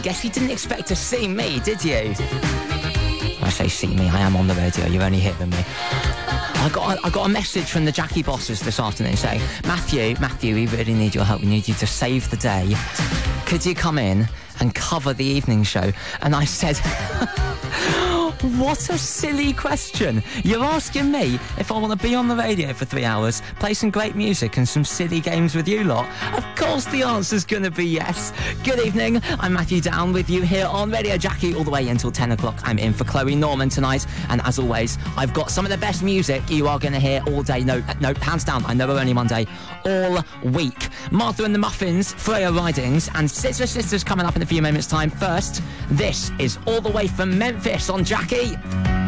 Guess you didn't expect to see me, did you? When I say see me, I am on the radio. You're only hearing me. I got a message from the Jackie bosses this afternoon saying, Matthew, we really need your help. We need you to save the day. Could you come in and cover the evening show? And I said, what a silly question. You're asking me if I want to be on the radio for 3 hours, play some great music and some silly games with you lot. Of course the answer's going to be yes. Good evening, I'm Matthew Down with you here on Radio Jackie all the way until 10 o'clock. I'm in for Chloe Norman tonight, and as always, I've got some of the best music you are going to hear all day. No, hands down, I know we're only Monday, all week. Martha and the Muffins, Freya Ridings, and Sister Sisters coming up in a few moments' time. First, this is all the way from Memphis on Jackie.